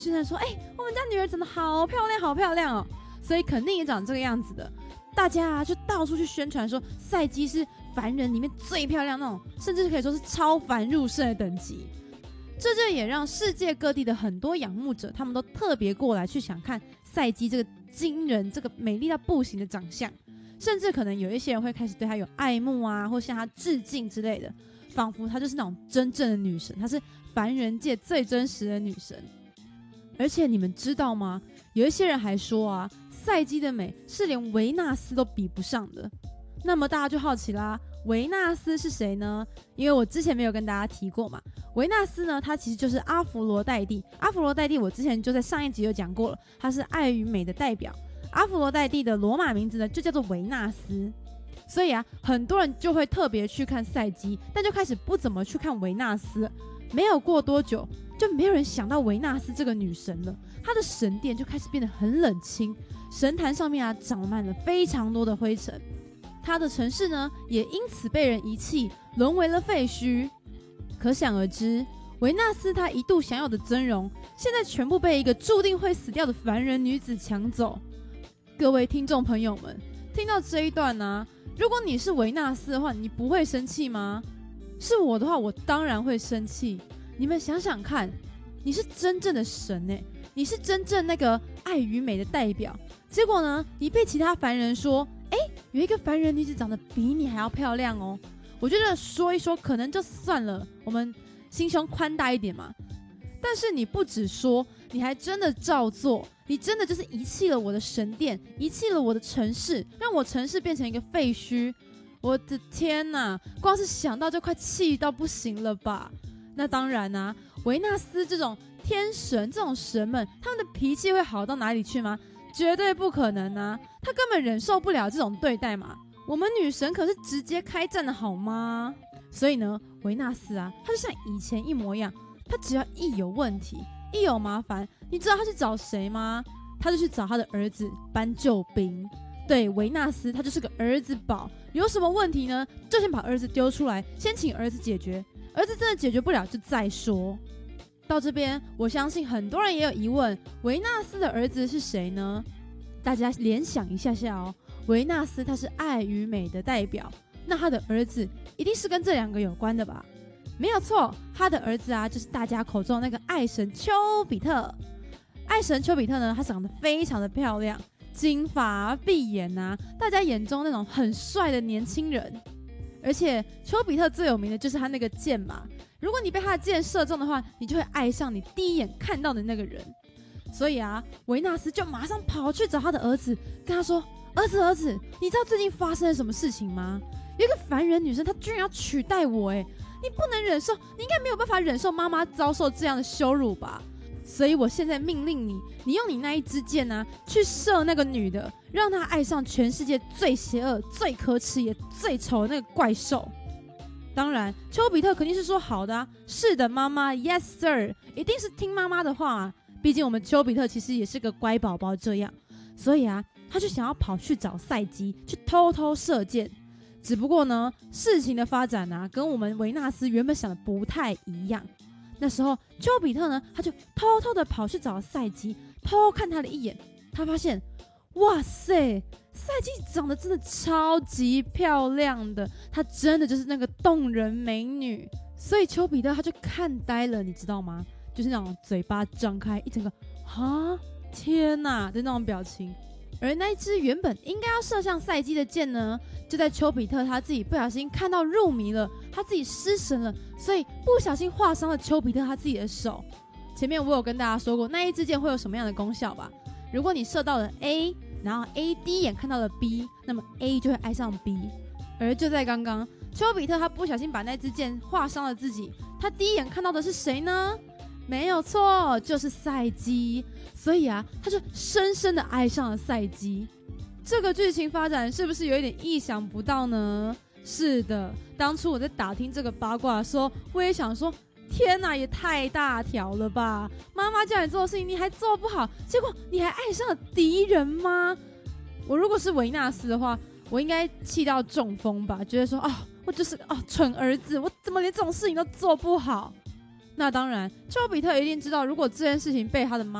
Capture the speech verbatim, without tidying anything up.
宣传说，哎、欸，我们家女儿长得好漂亮，好漂亮哦，所以肯定也长这个样子的。大家啊，就到处去宣传说赛姬是凡人里面最漂亮那种，甚至可以说是超凡入圣的等级。这就也让世界各地的很多仰慕者，他们都特别过来去想看赛姬这个惊人、这个美丽到不行的长相，甚至可能有一些人会开始对她有爱慕啊，或向她致敬之类的，仿佛她就是那种真正的女神，她是凡人界最真实的女神。而且你们知道吗？有一些人还说啊，赛姬的美是连维纳斯都比不上的。那么大家就好奇啦，维纳斯是谁呢？因为我之前没有跟大家提过嘛。维纳斯呢，他其实就是阿佛罗代蒂。阿佛罗代蒂我之前就在上一集有讲过了，他是爱与美的代表。阿佛罗代蒂的罗马名字呢，就叫做维纳斯。所以啊，很多人就会特别去看赛姬，但就开始不怎么去看维纳斯。没有过多久，就没有人想到维纳斯这个女神了。她的神殿就开始变得很冷清，神坛上面啊长满了非常多的灰尘。她的城市呢，也因此被人遗弃，沦为了废墟。可想而知，维纳斯她一度享有的尊荣，现在全部被一个注定会死掉的凡人女子抢走。各位听众朋友们，听到这一段啊，如果你是维纳斯的话，你不会生气吗？是我的话，我当然会生气。你们想想看，你是真正的神欸，你是真正那个爱与美的代表，结果呢，你被其他凡人说，哎，有一个凡人女子长得比你还要漂亮哦。我觉得说一说可能就算了，我们心胸宽大一点嘛。但是你不只说，你还真的照做，你真的就是遗弃了我的神殿，遗弃了我的城市，让我城市变成一个废墟。我的天哪，光是想到就快气到不行了吧。那当然啊，维纳斯这种天神，这种神们，他们的脾气会好到哪里去吗？绝对不可能啊，他根本忍受不了这种对待嘛。我们女神可是直接开战的好吗？所以呢，维纳斯啊，他就像以前一模一样，他只要一有问题，一有麻烦，你知道他去找谁吗？他就去找他的儿子搬救兵。对，维纳斯他就是个儿子宝，有什么问题呢，就先把儿子丢出来，先请儿子解决，儿子真的解决不了就再说。到这边，我相信很多人也有疑问，维纳斯的儿子是谁呢？大家联想一下下哦，维纳斯他是爱与美的代表，那他的儿子一定是跟这两个有关的吧？没有错，他的儿子啊，就是大家口中的那个爱神丘比特。爱神丘比特呢，他长得非常的漂亮，金发碧眼啊，大家眼中那种很帅的年轻人。而且丘比特最有名的就是他那个箭嘛，如果你被他的箭射中的话，你就会爱上你第一眼看到的那个人。所以啊，维纳斯就马上跑去找他的儿子，跟他说，儿子儿子，你知道最近发生了什么事情吗？有一个凡人女生，她居然要取代我，耶，你不能忍受，你应该没有办法忍受妈妈遭受这样的羞辱吧。所以我现在命令你，你用你那一支箭啊，去射那个女的，让她爱上全世界最邪恶、最可耻也最丑的那个怪兽。当然，丘比特肯定是说好的啊，是的，妈妈 ，Yes sir， 一定是听妈妈的话啊。毕竟我们丘比特其实也是个乖宝宝这样，所以啊，他就想要跑去找赛姬，去偷偷射箭。只不过呢，事情的发展啊，跟我们维纳斯原本想的不太一样。那时候丘比特呢，他就偷偷的跑去找赛姬，偷看他的一眼，他发现，哇塞，赛姬长得真的超级漂亮的，她真的就是那个动人美女。所以丘比特他就看呆了，你知道吗？就是那种嘴巴张开一整个哈天哪的那种表情。而那一支原本应该要射向赛姬的箭呢，就在丘比特他自己不小心看到入迷了，他自己失神了，所以不小心划伤了丘比特他自己的手。前面我有跟大家说过，那一支箭会有什么样的功效吧？如果你射到了 A， 然后 A 第一眼看到了 B， 那么 A 就会爱上 B。而就在刚刚，丘比特他不小心把那支箭划伤了自己，他第一眼看到的是谁呢？没有错，就是赛姬。所以啊，他就深深的爱上了赛姬。这个剧情发展是不是有一点意想不到呢？是的，当初我在打听这个八卦的时候，我也想说，天哪，也太大条了吧！妈妈叫你做的事情你还做不好，结果你还爱上了敌人吗？我如果是维纳斯的话，我应该气到中风吧，觉得说，哦，我就是哦蠢儿子，我怎么连这种事情都做不好？ 那当然，丘比特一定知道，如果这件事情被他的妈